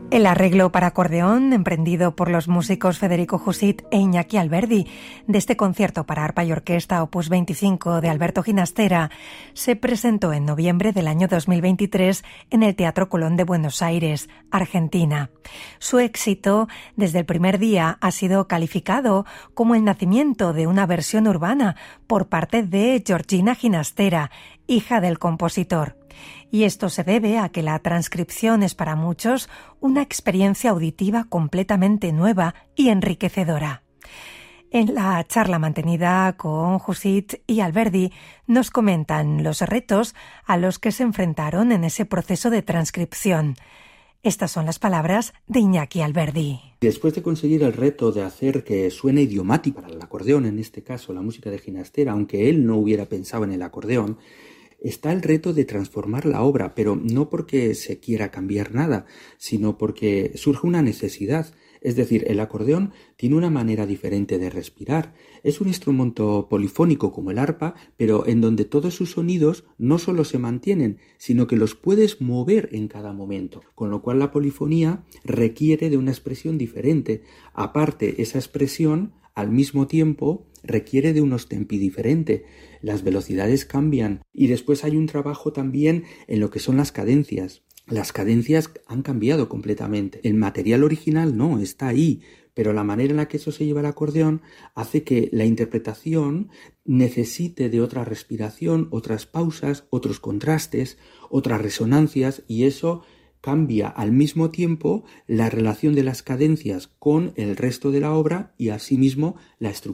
El arreglo para acordeón, emprendido por los músicos Federico Jusit e Iñaki Alberdi, de este concierto para arpa y orquesta opus 25 de Alberto Ginastera, se presentó en noviembre del año 2023 en el Teatro Colón de Buenos Aires, Argentina. Su éxito, desde el primer día, ha sido calificado como el nacimiento de una versión urbana por parte de Georgina Ginastera, hija del compositor. Y esto se debe a que la transcripción es para muchos una experiencia auditiva completamente nueva y enriquecedora. En la charla mantenida con Jusit y Alberdi nos comentan los retos a los que se enfrentaron en ese proceso de transcripción. Estas son las palabras de Iñaki Alberdi. Después de conseguir el reto de hacer que suene idiomático para el acordeón, en este caso la música de Ginastera, aunque él no hubiera pensado en el acordeón, está el reto de transformar la obra, pero no porque se quiera cambiar nada, sino porque surge una necesidad. Es decir, el acordeón tiene una manera diferente de respirar. Es un instrumento polifónico como el arpa, pero en donde todos sus sonidos no solo se mantienen, sino que los puedes mover en cada momento, con lo cual la polifonía requiere de una expresión diferente. Aparte, esa expresión, al mismo tiempo, requiere de unos tempi diferentes. Las velocidades cambian y después hay un trabajo también en lo que son las cadencias. Las cadencias han cambiado completamente. El material original no, está ahí, pero la manera en la que eso se lleva al acordeón hace que la interpretación necesite de otra respiración, otras pausas, otros contrastes, otras resonancias, y eso cambia al mismo tiempo la relación de las cadencias con el resto de la obra y asimismo la estructura.